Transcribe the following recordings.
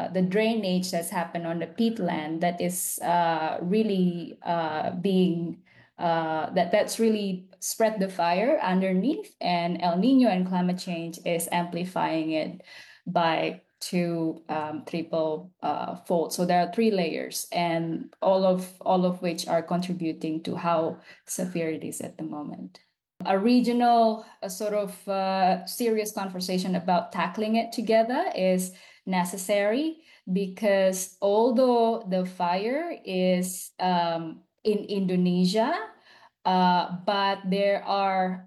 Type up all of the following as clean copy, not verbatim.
the drainage that's happened on the peatland that is really being that's really spread the fire underneath, and El Nino and climate change is amplifying it by two triple fold. So there are three layers, and all of which are contributing to how severe it is at the moment. A regional sort of serious conversation about tackling it together is necessary, because although the fire is in Indonesia, but there are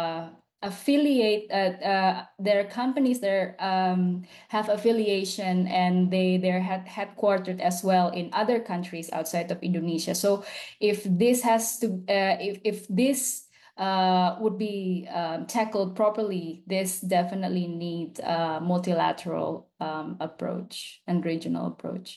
there are companies that have affiliation, and they're headquartered as well in other countries outside of Indonesia. So if this has to if this would be tackled properly, this definitely needs a multilateral approach and regional approach.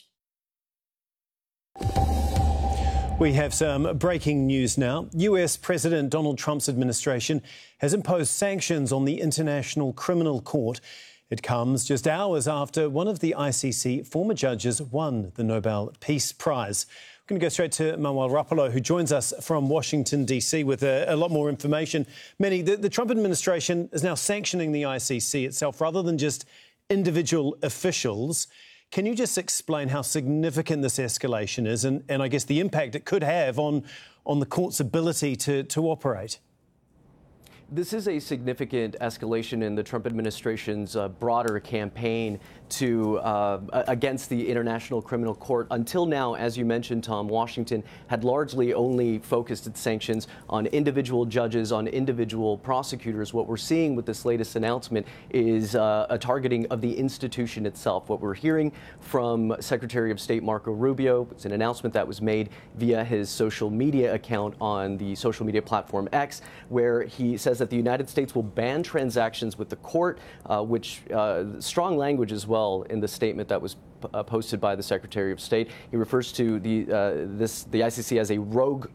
We have some breaking news now. US President Donald Trump's administration has imposed sanctions on the International Criminal Court. It comes just hours after one of the ICC former judges won the Nobel Peace Prize. We're going to go straight to Manuel Rapalo, who joins us from Washington, D.C. with a lot more information. Manny, the Trump administration is now sanctioning the ICC itself rather than just individual officials. Can you just explain how significant this escalation is and I guess the impact it could have on the court's ability to operate? This is a significant escalation in the Trump administration's broader campaign to against the International Criminal Court. Until now, as you mentioned, Tom, Washington had largely only focused its sanctions on individual judges, on individual prosecutors. What we're seeing with this latest announcement is a targeting of the institution itself. What we're hearing from Secretary of State Marco Rubio, it's an announcement that was made via his social media account on the social media platform X, where he says that the United States will ban transactions with the court, which strong language as well in the statement that was posted by the Secretary of State. He refers to the ICC as a rogue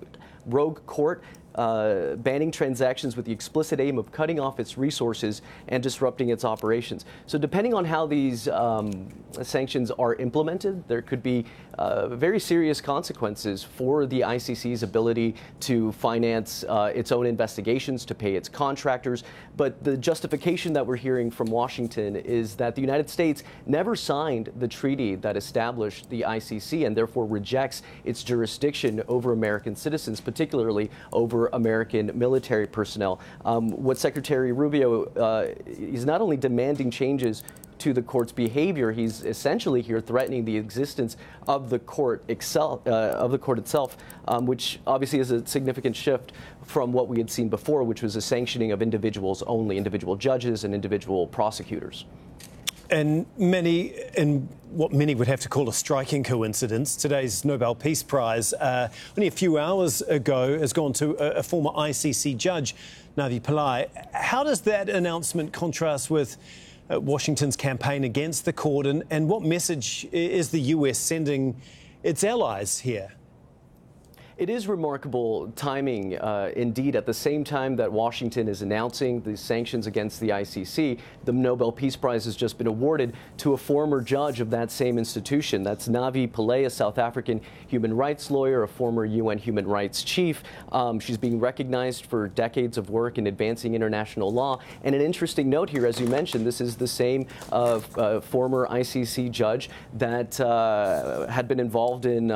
court, banning transactions with the explicit aim of cutting off its resources and disrupting its operations. So depending on how these sanctions are implemented, there could be very serious consequences for the ICC's ability to finance its own investigations, to pay its contractors. But the justification that we're hearing from Washington is that the United States never signed the treaty that established the ICC and therefore rejects its jurisdiction over American citizens, particularly over American military personnel. What Secretary Rubio is not only demanding changes to the court's behavior, he's essentially here threatening the existence of the court itself, which obviously is a significant shift from what we had seen before, which was a sanctioning of individuals only, individual judges and individual prosecutors. And what many would have to call a striking coincidence, today's Nobel Peace Prize, only a few hours ago, has gone to a former ICC judge, Navi Pillai. How does that announcement contrast with Washington's campaign against the court, and what message is the US sending its allies here? It is remarkable timing, indeed. At the same time that Washington is announcing the sanctions against the ICC, the Nobel Peace Prize has just been awarded to a former judge of that same institution. That's Navi Pillai, a South African human rights lawyer, a former UN human rights chief. She's being recognized for decades of work in advancing international law. And an interesting note here, as you mentioned, this is the same former ICC judge that had been involved in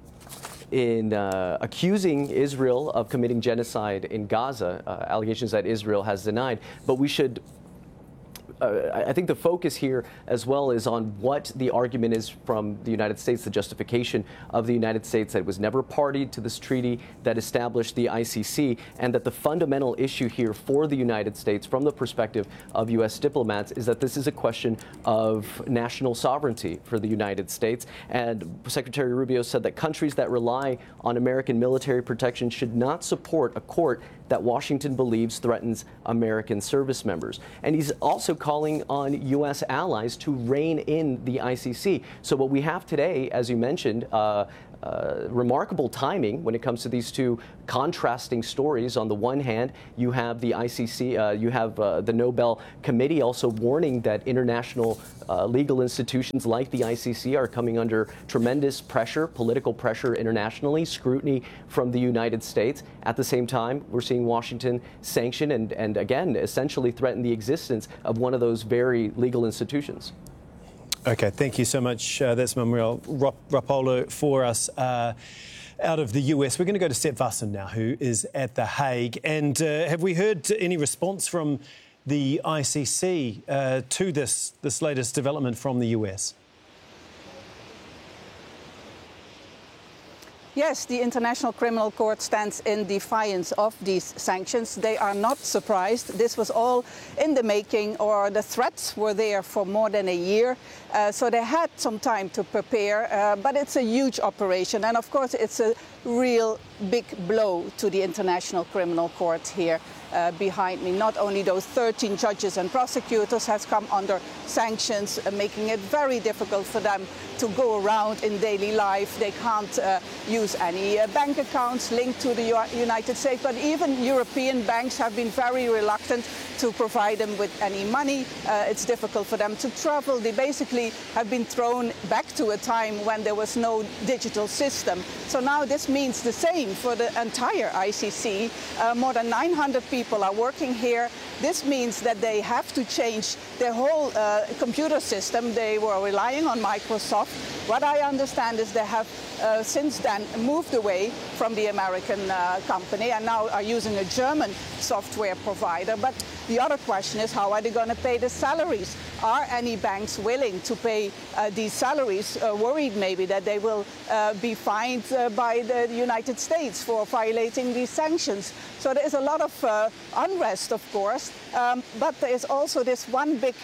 accusing Israel of committing genocide in Gaza, allegations that Israel has denied. But we should I think the focus here as well is on what the argument is from the United States, the justification of the United States that it was never party to this treaty that established the ICC, and that the fundamental issue here for the United States from the perspective of U.S. diplomats is that this is a question of national sovereignty for the United States. And Secretary Rubio said that countries that rely on American military protection should not support a court that Washington believes threatens American service members. And he's also calling on U.S. allies to rein in the ICC. So what we have today, as you mentioned, remarkable timing when it comes to these two contrasting stories. On the one hand, you have the ICC, you have the Nobel Committee also warning that international legal institutions like the ICC are coming under tremendous pressure, political pressure internationally, scrutiny from the United States. At the same time, we're seeing Washington sanction and again, essentially threaten the existence of one of those very legal institutions. Okay, thank you so much. That's Manuel Rapolo for us out of the US. We're going to go to Sepp Wasson now, who is at The Hague. And have we heard any response from the ICC to this latest development from the US? Yes, the International Criminal Court stands in defiance of these sanctions. They are not surprised. This was all in the making, or the threats were there for more than a year. So they had some time to prepare, but it's a huge operation. And of course, it's a real big blow to the International Criminal Court here behind me. Not only those 13 judges and prosecutors has come under sanctions, making it very difficult for them to go around in daily life. They can't use any bank accounts linked to the United States, but even European banks have been very reluctant to provide them with any money. It's difficult for them to travel. They basically have been thrown back to a time when there was no digital system. So now this means the same for the entire ICC. More than 900 people are working here. This means that they have to change their whole computer system. They were relying on Microsoft. What I understand is they have since then moved away from the American company and now are using a German software provider. But the other question is, how are they going to pay the salaries? Are any banks willing to pay these salaries, worried maybe that they will be fined by the United States for violating these sanctions? So there is a lot of unrest, of course, but there is also this one big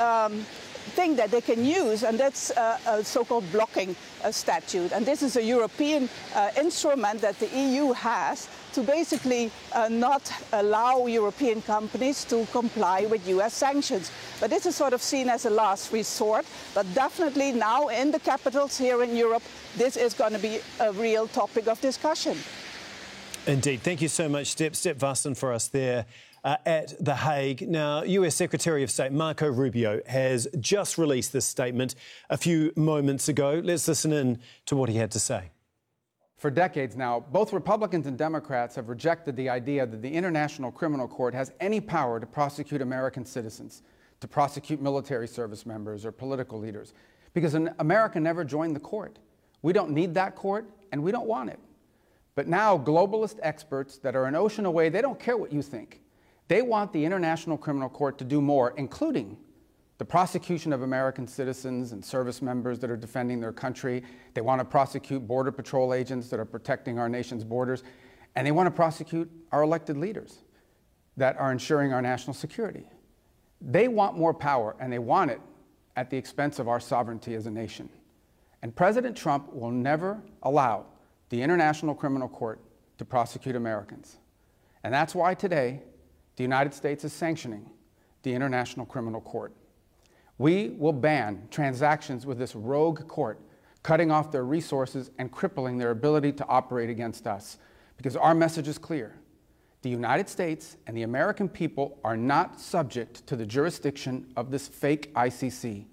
thing that they can use, and that's a so-called blocking statute. And this is a European instrument that the EU has to basically not allow European companies to comply with US sanctions. But this is sort of seen as a last resort. But definitely now in the capitals here in Europe, this is going to be a real topic of discussion. Indeed. Thank you so much, Sepp Wasson, for us there at The Hague. Now, US Secretary of State Marco Rubio has just released this statement a few moments ago. Let's listen in to what he had to say. For decades now, both Republicans and Democrats have rejected the idea that the International Criminal Court has any power to prosecute American citizens, to prosecute military service members or political leaders, because America never joined the court. We don't need that court, and we don't want it. But now globalist experts that are an ocean away, they don't care what you think. They want the International Criminal Court to do more, including the prosecution of American citizens and service members that are defending their country. They want to prosecute Border Patrol agents that are protecting our nation's borders. And they want to prosecute our elected leaders that are ensuring our national security. They want more power, and they want it at the expense of our sovereignty as a nation. And President Trump will never allow the International Criminal Court to prosecute Americans. And that's why today, the United States is sanctioning the International Criminal Court. We will ban transactions with this rogue court, cutting off their resources and crippling their ability to operate against us. Because our message is clear. The United States and the American people are not subject to the jurisdiction of this fake ICC.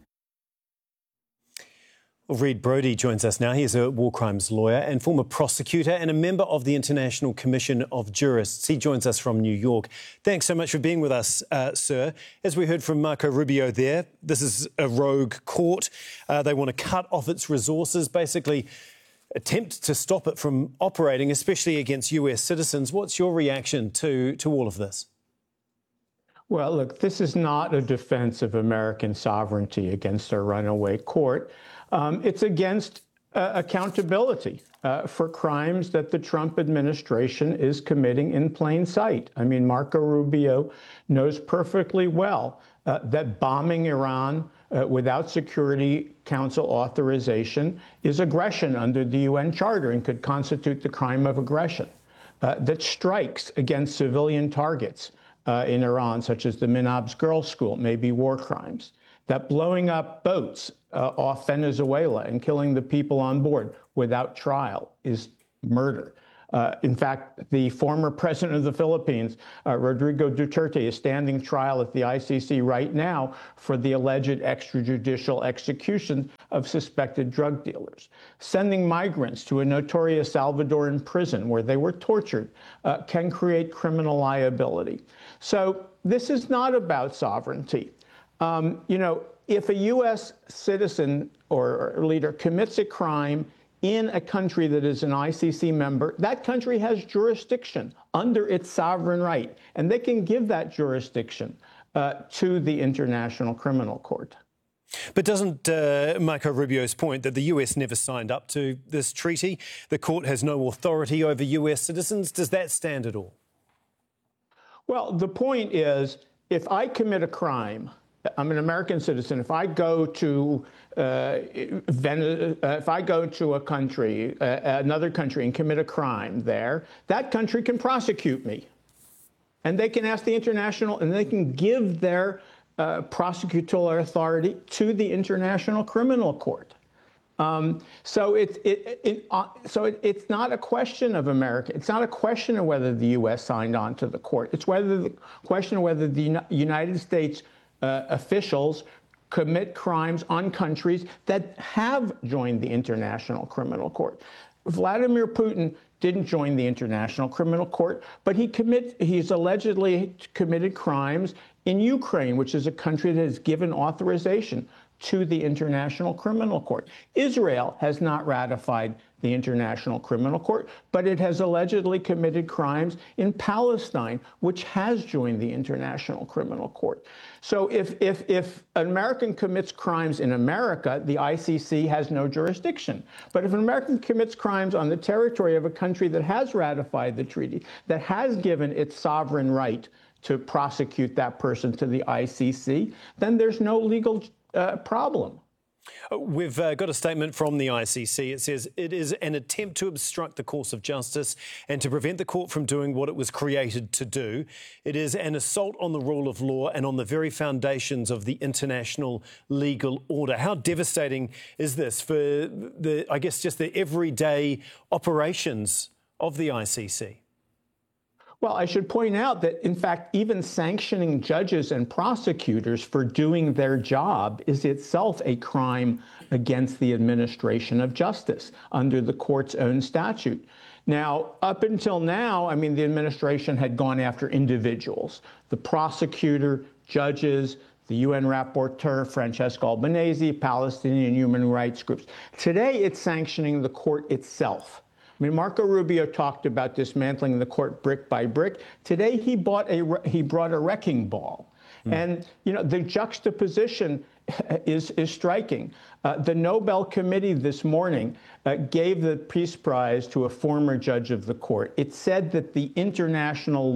Well, Reid Brody joins us now. He is a war crimes lawyer and former prosecutor and a member of the International Commission of Jurists. He joins us from New York. Thanks so much for being with us, sir. As we heard from Marco Rubio there, this is a rogue court. They want to cut off its resources, basically attempt to stop it from operating, especially against US citizens. What's your reaction to all of this? Well, look, this is not a defense of American sovereignty against a runaway court. It's against accountability for crimes that the Trump administration is committing in plain sight. I mean, Marco Rubio knows perfectly well that bombing Iran without Security Council authorization is aggression under the UN Charter and could constitute the crime of aggression. That strikes against civilian targets in Iran, such as the Minab's Girls' School, may be war crimes. that blowing up boats off Venezuela and killing the people on board without trial is murder. In fact, the former president of the Philippines, Rodrigo Duterte, is standing trial at the ICC right now for the alleged extrajudicial execution of suspected drug dealers. Sending migrants to a notorious Salvadoran prison where they were tortured can create criminal liability. So this is not about sovereignty. If a U.S. citizen or leader commits a crime in a country that is an ICC member, that country has jurisdiction under its sovereign right, and they can give that jurisdiction to the International Criminal Court. But doesn't Marco Rubio's point that the US never signed up to this treaty, the court has no authority over US citizens, does that stand at all? Well, the point is, if I commit a crime, I'm an American citizen. If I go to if I go to a country, another country, and commit a crime there, that country can prosecute me, and they can ask the international, and they can give their prosecutorial authority to the International Criminal Court. So it's not a question of America. It's not a question of whether the U.S. signed on to the court. It's the question of whether the United States officials commit crimes on countries that have joined the International Criminal Court. Vladimir Putin didn't join the International Criminal Court, but he's allegedly committed crimes in Ukraine, which is a country that has given authorization to the International Criminal Court. Israel has not ratified the International Criminal Court, but it has allegedly committed crimes in Palestine, which has joined the International Criminal Court. So if an American commits crimes in America, the ICC has no jurisdiction. But if an American commits crimes on the territory of a country that has ratified the treaty, that has given its sovereign right to prosecute that person to the ICC, then there's no legal problem. We've got a statement from the ICC. It says it is an attempt to obstruct the course of justice and to prevent the court from doing what it was created to do. It is an assault on the rule of law and on the very foundations of the international legal order. How devastating is this for just the everyday operations of the ICC? Well, I should point out that, in fact, even sanctioning judges and prosecutors for doing their job is itself a crime against the administration of justice under the court's own statute. Now, up until now, I mean, the administration had gone after individuals, the prosecutor, judges, the UN rapporteur, Francesca Albanese, Palestinian human rights groups. Today, it's sanctioning the court itself. I mean, Marco Rubio talked about dismantling the court brick by brick. Today, he brought a wrecking ball. And, the juxtaposition is striking. The Nobel Committee this morning gave the Peace Prize to a former judge of the court. It said that international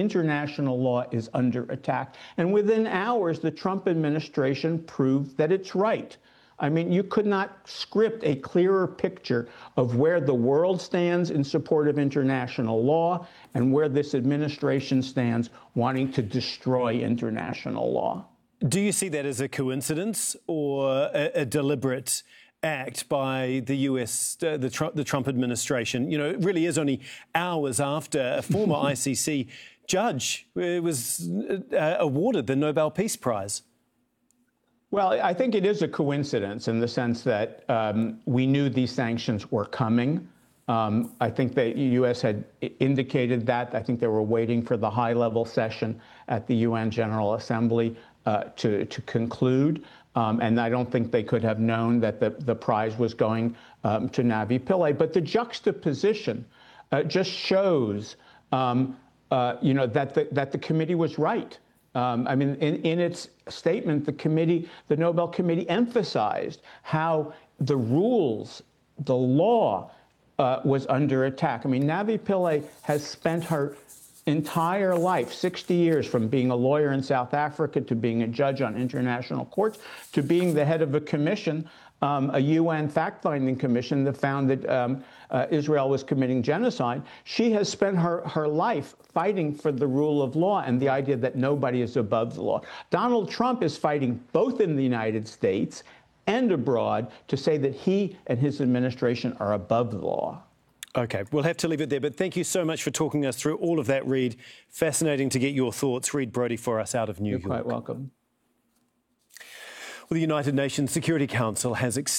law is under attack. And within hours, the Trump administration proved that it's right. I mean, you could not script a clearer picture of where the world stands in support of international law and where this administration stands wanting to destroy international law. Do you see that as a coincidence or a deliberate act by the US, the Trump administration? It really is only hours after a former ICC judge was awarded the Nobel Peace Prize. Well, I think it is a coincidence in the sense that we knew these sanctions were coming. I think the U.S. had indicated that. I think they were waiting for the high-level session at the UN General Assembly to conclude. And I don't think they could have known that the prize was going to Navi Pillay. But the juxtaposition just shows, that the committee was right. I mean, in its statement, the Nobel Committee emphasized how the rules, the law, was under attack. I mean, Navi Pillay has spent her entire life, 60 years, from being a lawyer in South Africa to being a judge on international courts to being the head of a commission, a UN fact-finding commission that found that Israel was committing genocide. She has spent her life fighting for the rule of law and the idea that nobody is above the law. Donald Trump is fighting both in the United States and abroad to say that he and his administration are above the law. OK, we'll have to leave it there. But thank you so much for talking us through all of that, Reid. Fascinating to get your thoughts. Reid Brody for us out of New York. You're quite welcome. Well, the United Nations Security Council has